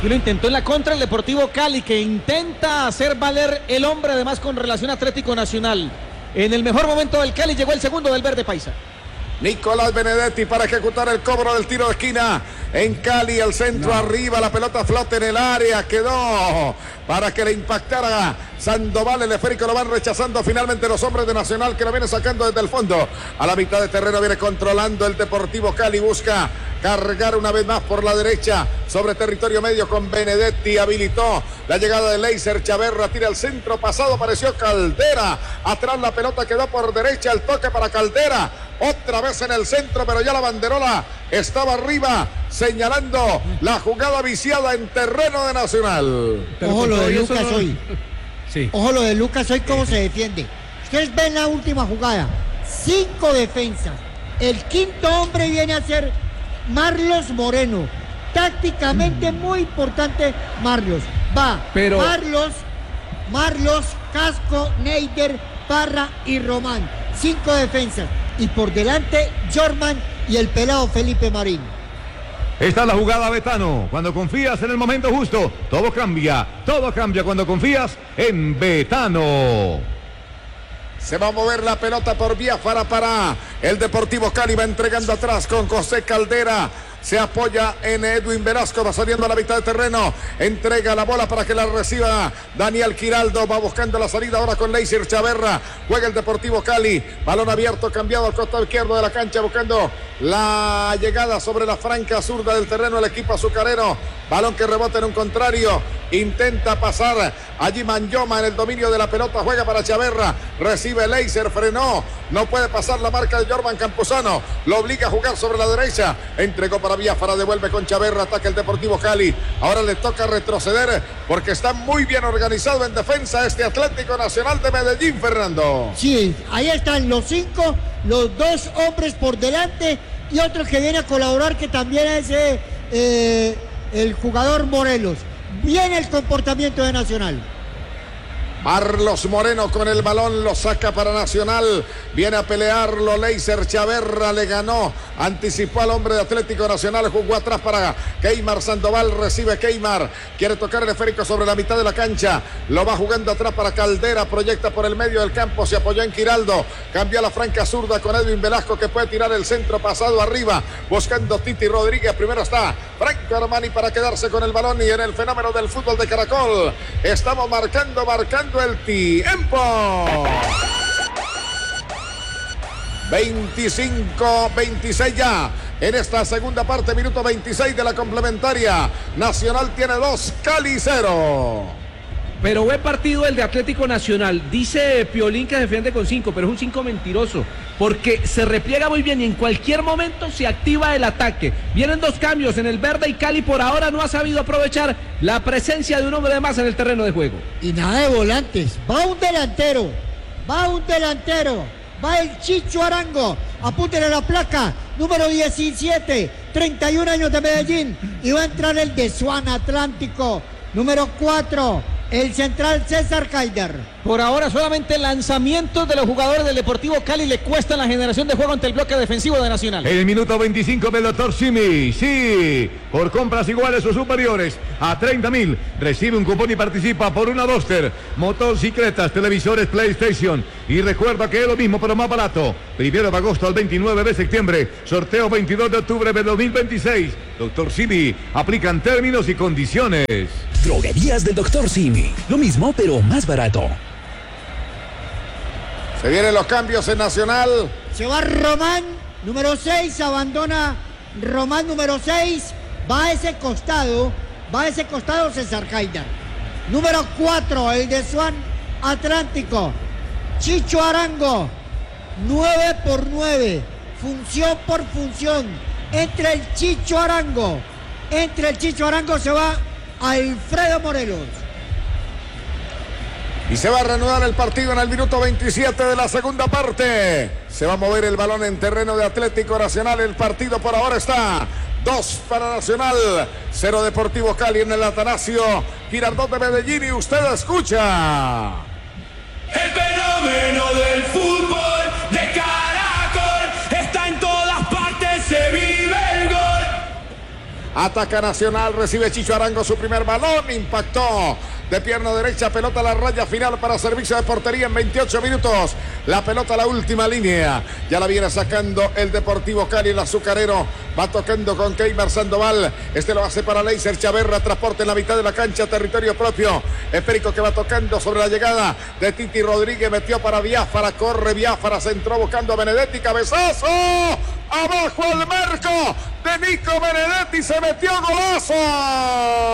Y lo intentó en la contra el Deportivo Cali, que intenta hacer valer el hombre, además con relación a Atlético Nacional. En el mejor momento del Cali llegó el segundo del verde paisa. Nicolás Benedetti para ejecutar el cobro del tiro de esquina en Cali, el centro arriba, la pelota flota en el área, quedó para que le impactara Sandoval, el esférico lo van rechazando finalmente los hombres de Nacional, que lo viene sacando desde el fondo, a la mitad de terreno viene controlando el Deportivo Cali, busca cargar una vez más por la derecha sobre territorio medio con Benedetti, habilitó la llegada de Leiser Chaverra, tira el centro pasado, apareció Caldera, atrás la pelota quedó por derecha, el toque para Caldera, otra vez en el centro, pero ya la banderola estaba arriba, señalando la jugada viciada en terreno de Nacional. Ojo lo de Lucas no... hoy. Sí. Ojo lo de Lucas hoy, cómo se defiende. Ustedes ven la última jugada, 5 defensas. El quinto hombre viene a ser Marlos Moreno. Tácticamente muy importante Marlos. Va, pero... Marlos, Casco, Neider, Parra y Román. 5 defensas. Y por delante, Jorman y el pelado Felipe Marín. Esta es la jugada, Betano. Cuando confías en el momento justo, todo cambia. Todo cambia cuando confías en Betano. Se va a mover la pelota por Biafara para el Deportivo Cali. Va entregando atrás con José Caldera. Se apoya en Edwin Velasco, va saliendo a la mitad de terreno, entrega la bola para que la reciba Daniel Giraldo, va buscando la salida ahora con Leiser Chaverra, juega el Deportivo Cali, balón abierto, cambiado al costado izquierdo de la cancha, buscando la llegada sobre la franca zurda del terreno el equipo azucarero, balón que rebota en un contrario, intenta pasar allí Manyoma en el dominio de la pelota, juega para Chaverra, recibe Leiser, frenó, no puede pasar la marca de Jorman Campuzano, lo obliga a jugar sobre la derecha, entregó para Biafara, devuelve con Chaverra, ataca el Deportivo Cali, ahora le toca retroceder porque está muy bien organizado en defensa este Atlético Nacional de Medellín, Fernando. Sí, ahí están los 5, los 2 hombres por delante y otro que viene a colaborar que también es el jugador Morelos. Viene el comportamiento de Nacional. Marlos Moreno con el balón, lo saca para Nacional, viene a pelearlo, Leiser Chaverra le ganó, anticipó al hombre de Atlético Nacional, jugó atrás para Keymar Sandoval, recibe Keymar, quiere tocar el esférico sobre la mitad de la cancha, lo va jugando atrás para Caldera, proyecta por el medio del campo, se apoyó en Giraldo, cambia la franca zurda con Edwin Velasco que puede tirar el centro pasado arriba, buscando Titi Rodríguez, primero está Franco Armani para quedarse con el balón y en el fenómeno del fútbol de Caracol, estamos marcando el tiempo. 25-26 ya en esta segunda parte, minuto 26 de la complementaria. Nacional tiene 2, Cali 0. Pero buen partido el de Atlético Nacional. Dice Piolín que defiende con 5, pero es un 5 mentiroso, porque se repliega muy bien y en cualquier momento se activa el ataque. Vienen 2 cambios en el verde y Cali por ahora no ha sabido aprovechar la presencia de un hombre de más en el terreno de juego. Y nada de volantes, va un delantero, va el Chicho Arango, apúntele la placa, número 17, 31 años de Medellín, y va a entrar el de Swan Atlántico, número 4. El central César Caider. Por ahora solamente lanzamientos de los jugadores del Deportivo Cali le cuestan la generación de juego ante el bloque defensivo de Nacional. El minuto 25 del Dr. Simi. Sí, por compras iguales o superiores a 30.000 recibe un cupón y participa por una Duster, motocicletas, televisores, PlayStation. Y recuerda que es lo mismo pero más barato. 1 de agosto al 29 de septiembre. Sorteo 22 de octubre de 2026. Dr. Simi. Aplican términos y condiciones. Droguerías del Dr. Simi. Lo mismo pero más barato. Se vienen los cambios en Nacional. Se va Román, número 6, abandona Román, número 6. Va a ese costado César Caider. Número 4, el de Swan Atlántico. Chicho Arango, 9 por 9. Función por función. Entre el Chicho Arango se va Alfredo Morelos. Y se va a reanudar el partido en el minuto 27 de la segunda parte. Se va a mover el balón en terreno de Atlético Nacional. El partido por ahora está 2 para Nacional, 0 Deportivo Cali en el Atanasio Girardot de Medellín. Y usted escucha el fenómeno del fútbol de Caracol. Está en todas partes, se vive el gol. Ataca Nacional, recibe Chicho Arango su primer balón, impactó de pierna derecha, pelota a la raya final para servicio de portería en 28 minutos. La pelota a la última línea, ya la viene sacando el Deportivo Cali, el azucarero, va tocando con Keimer Sandoval, este lo hace para Leiser Chaverra, transporte en la mitad de la cancha, territorio propio, Espérico que va tocando sobre la llegada de Titi Rodríguez, metió para Biafara, corre Biafara, se entró buscando a Benedetti, cabezazo, abajo el marco de Nico Benedetti, se metió golazo.